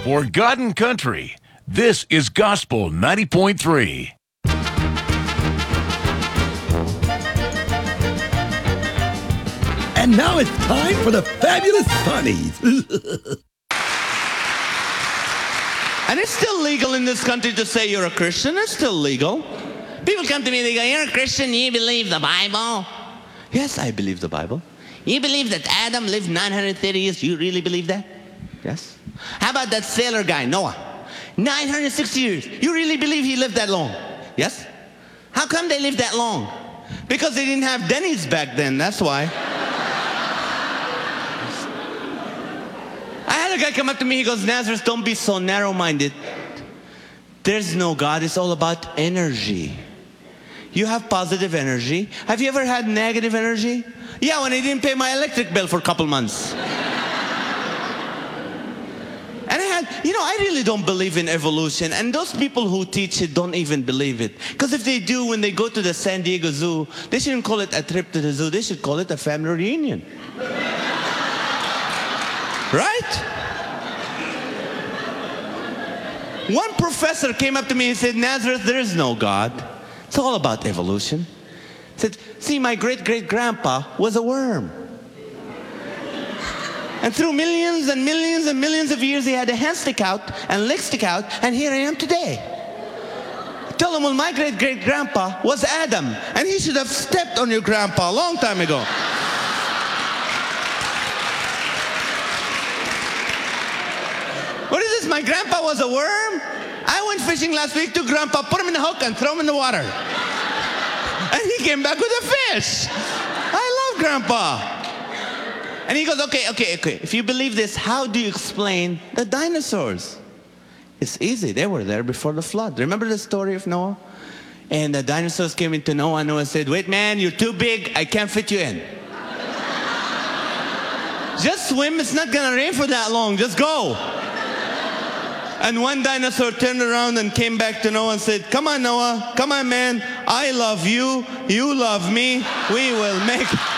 For God and country, this is Gospel 90.3. And now it's time for the Fabulous Funnies. And it's still legal in this country to say you're a Christian. It's still legal. People come to me, they go, "You're a Christian, you believe the Bible?" Yes, I believe the Bible. You believe that Adam lived 930 years? You really believe that? Yes. How about that sailor guy, Noah? 960 years. You really believe he lived that long? Yes. How come they lived that long? Because they didn't have Denny's back then, that's why. I had a guy come up to me, he goes, "Nazareth, don't be so narrow-minded. There's no God, it's all about energy. You have positive energy. Have you ever had negative energy?" "Yeah, when I didn't pay my electric bill for a couple months." And I really don't believe in evolution. And those people who teach it don't even believe it. Because if they do, when they go to the San Diego Zoo, they shouldn't call it a trip to the zoo. They should call it a family reunion. Right? One professor came up to me and said, "Nazareth, there is no God. It's all about evolution." He said, "See, my great-great-grandpa was a worm. And through millions and millions and millions of years, he had a hand stick out and leg stick out, and here I am today." Tell him, "Well, my great-great-grandpa was Adam, and he should have stepped on your grandpa a long time ago." What is this? My grandpa was a worm? I went fishing last week, took grandpa, put him in the hook, and throw him in the water. And he came back with a fish. I love grandpa. And he goes, okay. If you believe this, how do you explain the dinosaurs? It's easy. They were there before the flood. Remember the story of Noah? And the dinosaurs came into Noah. Noah said, "Wait, man, you're too big. I can't fit you in. Just swim. It's not going to rain for that long. Just go." And one dinosaur turned around and came back to Noah and said, "Come on, Noah. Come on, man. I love you. You love me. We will make